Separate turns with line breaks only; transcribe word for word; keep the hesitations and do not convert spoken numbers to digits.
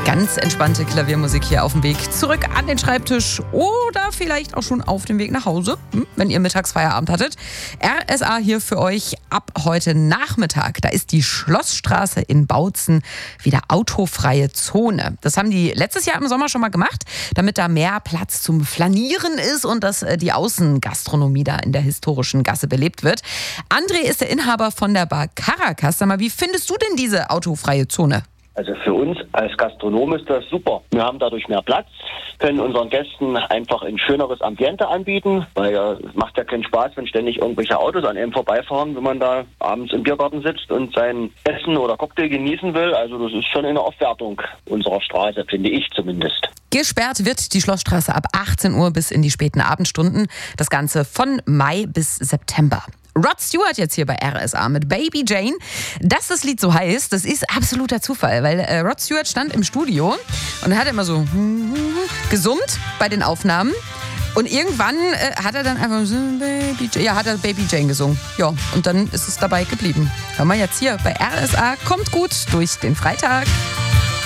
Ganz entspannte Klaviermusik hier auf dem Weg zurück an den Schreibtisch oder vielleicht auch schon auf dem Weg nach Hause, wenn ihr mittags Feierabend hattet. R S A hier für euch ab heute Nachmittag. Da ist die Schlossstraße in Bautzen wieder autofreie Zone. Das haben die letztes Jahr im Sommer schon mal gemacht, damit da mehr Platz zum Flanieren ist und dass die Außengastronomie da in der historischen Gasse belebt wird. André ist der Inhaber von der Bar Caracas. Sag mal, wie findest du denn diese autofreie Zone?
Also für uns als Gastronom ist das super. Wir haben dadurch mehr Platz, können unseren Gästen einfach ein schöneres Ambiente anbieten, weil ja, es macht ja keinen Spaß, wenn ständig irgendwelche Autos an einem vorbeifahren, wenn man da abends im Biergarten sitzt und sein Essen oder Cocktail genießen will. Also das ist schon eine Aufwertung unserer Straße, finde ich zumindest.
Gesperrt wird die Schlossstraße ab achtzehn Uhr bis in die späten Abendstunden. Das Ganze von Mai bis September. Rod Stewart jetzt hier bei R S A mit Baby Jane. Dass das Lied so heißt, das ist absoluter Zufall, weil äh, Rod Stewart stand im Studio und er hat immer so gesummt bei den Aufnahmen. Und irgendwann äh, hat er dann einfach so Baby Jane, ja, hat er Baby Jane gesungen. Ja, und dann ist es dabei geblieben. Hören wir jetzt hier bei R S A. Kommt gut durch den Freitag.